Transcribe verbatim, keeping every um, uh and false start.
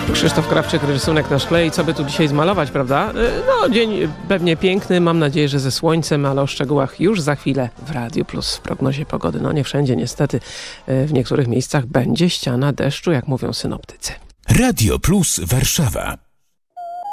Krzysztof Krawczyk, rysunek na szkle i co by tu dzisiaj zmalować, prawda? No, dzień pewnie piękny, mam nadzieję, że ze słońcem, ale o szczegółach już za chwilę w Radiu Plus w prognozie pogody. No nie wszędzie niestety, w niektórych miejscach będzie ściana deszczu, jak mówią synoptycy. Radio Plus Warszawa.